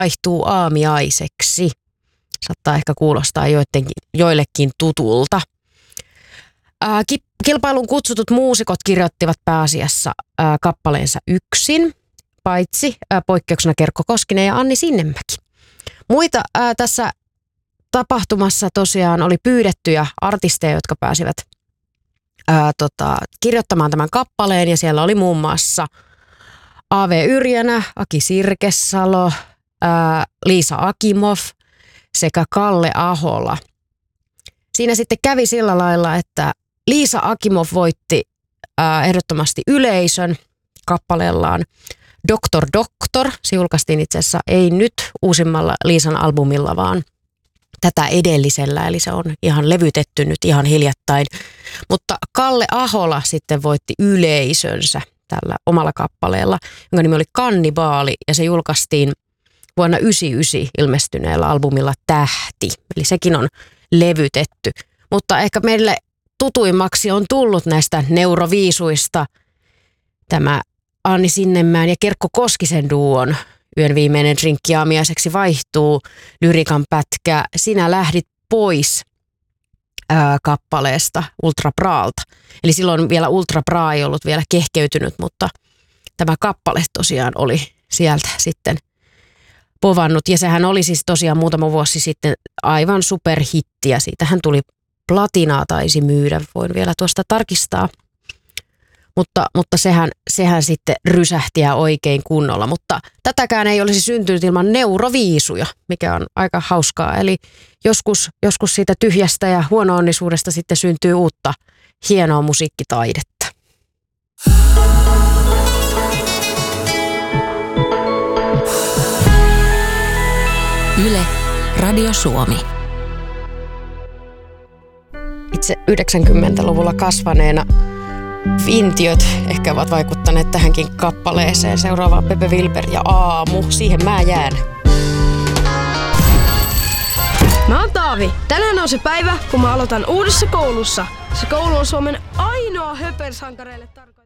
vaihtuu aamiaiseksi. Saattaa ehkä kuulostaa joillekin tutulta. Kilpailun kutsutut muusikot kirjoittivat pääasiassa kappaleensa yksin, paitsi poikkeuksena Kerkko Koskinen ja Anni Sinnemäki. Muita tässä tapahtumassa tosiaan oli pyydettyjä artisteja, jotka pääsivät kirjoittamaan tämän kappaleen, ja siellä oli muun muassa A.V. Yrjänä, Aki Sirkesalo, Liisa Akimov sekä Kalle Ahola. Siinä sitten kävi sillä lailla, että Liisa Akimov voitti ehdottomasti yleisön kappaleellaan Doktor Doktor. Se julkaistiin itse asiassa ei nyt uusimmalla Liisan albumilla, vaan tätä edellisellä, eli se on ihan levytetty nyt ihan hiljattain. Mutta Kalle Ahola sitten voitti yleisönsä tällä omalla kappaleella, jonka nimi oli Kannibaali, ja se julkaistiin vuonna 1999 ilmestyneellä albumilla Tähti. Eli sekin on levytetty. Mutta ehkä meille tutuimmaksi on tullut näistä neuroviisuista tämä Anni Sinnemäen ja Kerkko Koskisen duon Yön viimeinen drinkki aamiaiseksi vaihtuu lyrikan pätkä Sinä lähdit pois kappaleesta Ultra Braalta. Eli silloin vielä Ultra Bra ei ollut vielä kehkeytynyt, mutta tämä kappale tosiaan oli sieltä sitten povannut. Ja sehän oli siis tosiaan muutama vuosi sitten aivan superhitti, ja siitähän tuli platinaa taisi myydä, voin vielä tuosta tarkistaa. Mutta sehän sitten rysähti oikein kunnolla, mutta tätäkään ei olisi syntynyt ilman neuroviisuja, mikä on aika hauskaa. Eli joskus siitä tyhjästä ja huono-onnisuudesta sitten syntyy uutta hienoa musiikkitaidetta. Yle, Radio Suomi. Itse 90-luvulla kasvaneena intiöt ehkä ovat vaikuttaneet tähänkin kappaleeseen. Seuraava Pepe Wilber ja Aamu. Siihen mä jään. Mä oon Taavi. Tänään on se päivä, kun mä aloitan uudessa koulussa. Se koulu on Suomen ainoa höpersankareille tarkoitettu.